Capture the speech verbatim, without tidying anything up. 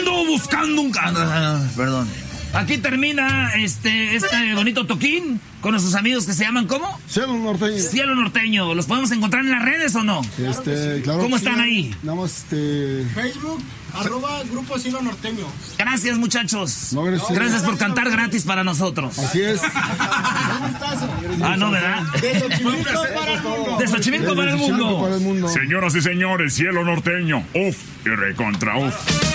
ando buscando un... Ah, perdón. Aquí termina este, este bonito toquín con nuestros amigos que se llaman, ¿cómo? Cielo Norteño. Cielo Norteño. ¿Los podemos encontrar en las redes o no? Este, claro. ¿Cómo están ahí? Nada este... Facebook, arroba Grupo Cielo Norteño. Gracias, muchachos. No, gracias. Gracias por cantar gratis para nosotros. Así es. Ah, no, ¿verdad? De Xochimilco para el mundo. De Xochimilco para el mundo. Para el mundo. Señoras y señores, Cielo Norteño. Uf y recontra uf.